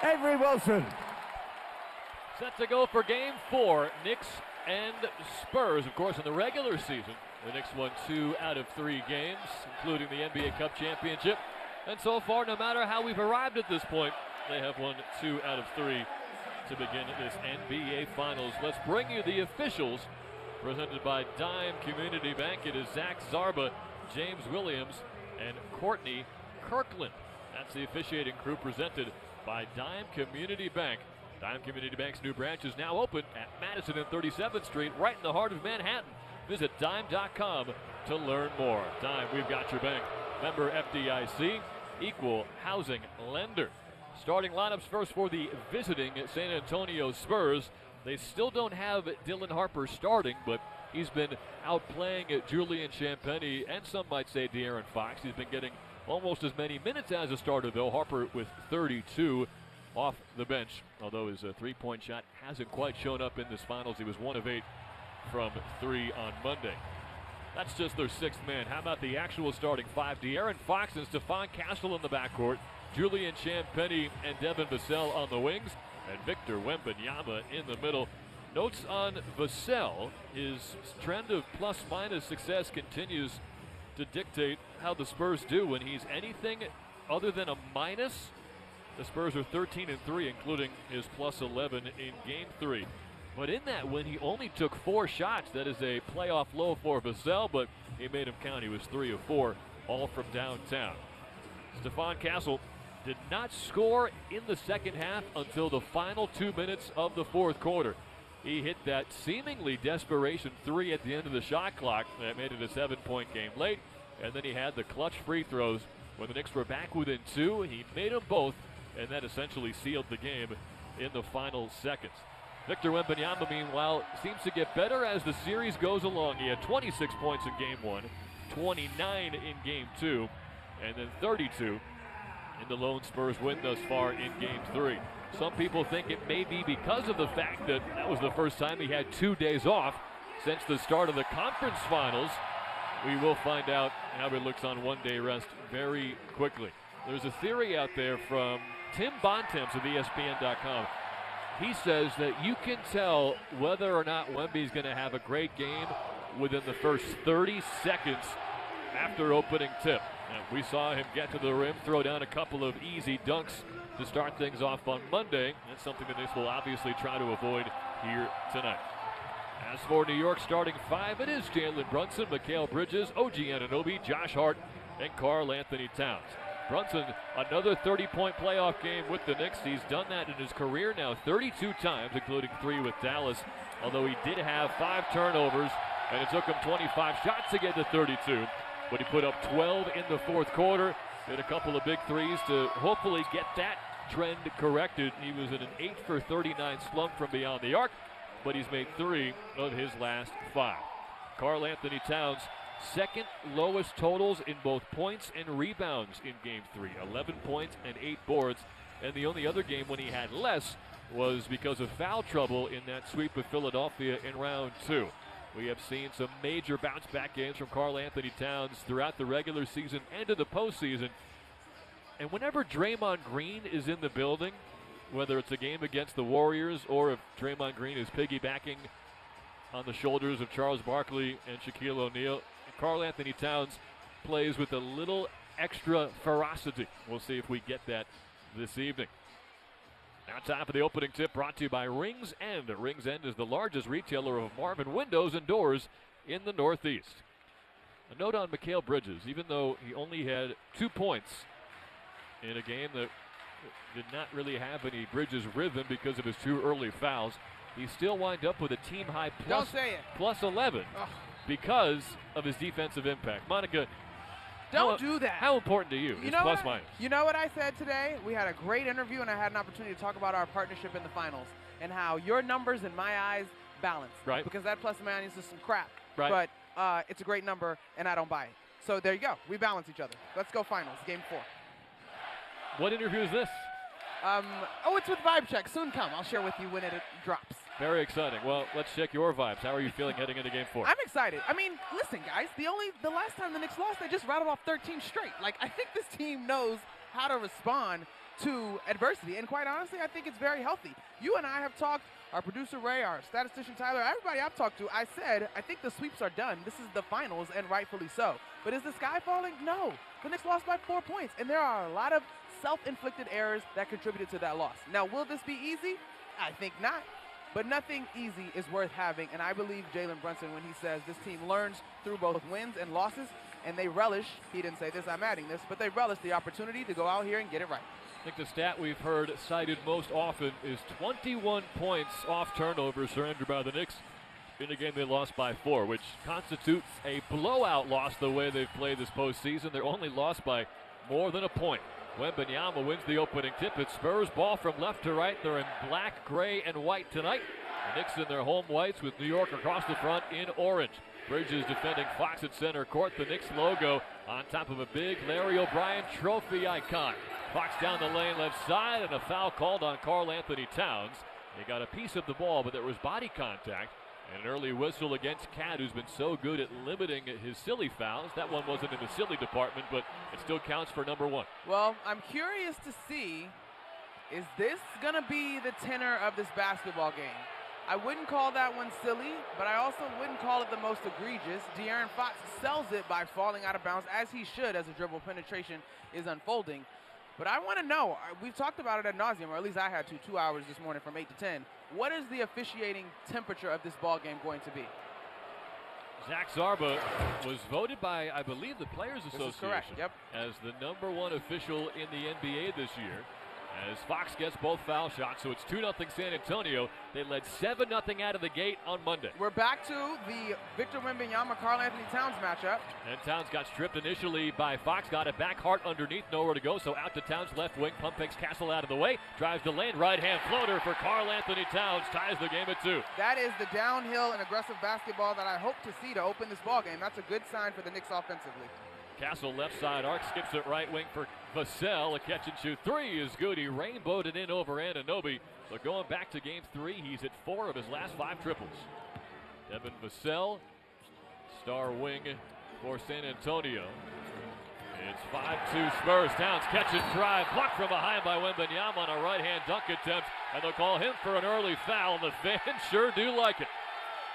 Avery Wilson. Set to go for game 4, Knicks and Spurs. Of course, in the regular season, the Knicks won 2 out of 3 games, including the NBA Cup championship. And so far, no matter how we've arrived at this point, they have won 2 out of 3 to begin this NBA Finals. Let's bring you the officials, presented by Dime Community Bank. It is Zach Zarba, James Williams, and Courtney Kirkland. That's the officiating crew, presented by Dime Community Bank. Dime Community Bank's new branch is now open at Madison and 37th Street, right in the heart of Manhattan. Visit dime.com to learn more. Dime, we've got your bank. Member FDIC, equal housing lender. Starting lineups first for the visiting San Antonio Spurs. They still don't have Dylan Harper starting, but he's been outplaying Julian Champagnie and some might say De'Aaron Fox. He's been getting almost as many minutes as a starter, though. Harper with 32 off the bench, although his three-point shot hasn't quite shown up in this finals. He was 1 of 8 from 3 on Monday. That's just their 6th man. How about the actual starting 5? De'Aaron Fox and Stephon Castle in the backcourt, Julian Champagnie and Devin Vassell on the wings, and Victor Wembanyama in the middle. Notes on Vassell: his trend of plus-minus success continues to dictate how the Spurs do. When he's anything other than a minus, the Spurs are 13-3, including his plus 11 in Game 3. But in that win, he only took 4 shots. That is a playoff low for Vassell, but he made him count. He was 3 of 4, all from downtown. Stephon Castle did not score in the second half until the final 2 minutes of the fourth quarter. He hit that seemingly desperation 3 at the end of the shot clock. That made it a 7-point game late. And then he had the clutch free throws when the Knicks were back within 2. He made them both, and that essentially sealed the game in the final seconds. Victor Wembanyama, meanwhile, seems to get better as the series goes along. He had 26 points in Game 1, 29 in Game 2, and then 32 in the lone Spurs win thus far in Game 3. Some people think it may be because of the fact that that was the first time he had 2 days off since the start of the conference finals. We will find out how it looks on one-day rest very quickly. There's a theory out there from Tim Bontemps of ESPN.com. He says that you can tell whether or not Wemby's going to have a great game within the first 30 seconds after opening tip. And we saw him get to the rim, throw down a couple of easy dunks to start things off on Monday. That's something that Knicks will obviously try to avoid here tonight. As for New York starting 5, it is Jalen Brunson, Mikal Bridges, OG Anunoby, Josh Hart, and Karl Anthony Towns. Brunson, another 30-point playoff game with the Knicks. He's done that in his career now 32 times, including 3 with Dallas, although he did have 5 turnovers, and it took him 25 shots to get to 32. But he put up 12 in the fourth quarter, hit a couple of big threes to hopefully get that trend corrected. He was in an 8 for 39 slump from beyond the arc, but he's made 3 of his last 5. Karl Anthony Towns, second lowest totals in both points and rebounds in Game 3. 11 points and 8 boards. And the only other game when he had less was because of foul trouble in that sweep of Philadelphia in round 2. We have seen some major bounce-back games from Karl Anthony Towns throughout the regular season and in the postseason. And whenever Draymond Green is in the building, whether it's a game against the Warriors or if Draymond Green is piggybacking on the shoulders of Charles Barkley and Shaquille O'Neal, Karl Anthony Towns plays with a little extra ferocity. We'll see if we get that this evening. Now time for the opening tip, brought to you by Rings End. Rings End is the largest retailer of Marvin windows and doors in the Northeast. A note on Mikal Bridges: even though he only had 2 points in a game that did not really have any Bridges rhythm because of his 2 early fouls, he still wind up with a team-high plus 11 because of his defensive impact. Monica, Don't do that. How important to you is plus minus? You know what I said today? We had a great interview, and I had an opportunity to talk about our partnership in the finals and how your numbers, in my eyes, balance. Right. Because that plus minus is some crap. Right. But it's a great number, and I don't buy it. So there you go. We balance each other. Let's go finals, Game 4. What interview is this? It's with Vibe Check. Soon come. I'll share with you when it drops. Very exciting. Well, let's check your vibes. How are you feeling heading into Game 4? I'm excited. I mean, listen, guys. The last time the Knicks lost, they just rattled off 13 straight. Like, I think this team knows how to respond to adversity. And quite honestly, I think it's very healthy. You and I have talked, our producer Ray, our statistician Tyler, everybody I've talked to, I said, I think the sweeps are done. This is the finals, and rightfully so. But is the sky falling? No. The Knicks lost by 4 points, and there are a lot of self-inflicted errors that contributed to that loss. Now, will this be easy? I think not. But nothing easy is worth having, and I believe Jalen Brunson when he says this team learns through both wins and losses, and they relish, he didn't say this, I'm adding this, but they relish the opportunity to go out here and get it right. I think the stat we've heard cited most often is 21 points off turnovers surrendered by the Knicks in a game they lost by 4, which constitutes a blowout loss the way they've played this postseason. They're only lost by more than a point. Wembanyama wins the opening tip. It's Spurs ball from left to right. They're in black, gray, and white tonight. The Knicks in their home whites with New York across the front in orange. Bridges defending Fox at center court. The Knicks logo on top of a big Larry O'Brien trophy icon. Fox down the lane left side, and a foul called on Karl Anthony Towns. He got a piece of the ball, but there was body contact. And an early whistle against Cat, who's been so good at limiting his silly fouls. That one wasn't in the silly department, but it still counts for number 1. Well, I'm curious to see, is this going to be the tenor of this basketball game? I wouldn't call that one silly, but I also wouldn't call it the most egregious. De'Aaron Fox sells it by falling out of bounds, as he should, as the dribble penetration is unfolding. But I want to know, we've talked about it ad nauseum, or at least I had 2 hours this morning from 8 to 10. What is the officiating temperature of this ball game going to be? Zach Zarba was voted by, I believe, the Players Association this is correct. Yep. as the number 1 official in the NBA this year. As Fox gets both foul shots, so it's 2-0 San Antonio. They led 7-0 out of the gate on Monday. We're back to the Victor Wembanyama, Karl Anthony Towns matchup. And Towns got stripped initially by Fox, got it back, Hart underneath, nowhere to go, so out to Towns, left wing, pump fakes Castle out of the way, drives the lane, right-hand floater for Karl Anthony Towns, ties the game at 2. That is the downhill and aggressive basketball that I hope to see to open this ball game. That's a good sign for the Knicks offensively. Castle left side arc, skips it right wing for Vassell. A catch and shoot 3 is good. He rainbowed it in over Anunoby. So going back to game 3, he's at 4 of his last 5 triples. Devin Vassell, star wing for San Antonio. It's 5-2 Spurs. Towns catch and drive, blocked from behind by Wembanyama on a right-hand dunk attempt, and they'll call him for an early foul. The fans sure do like it.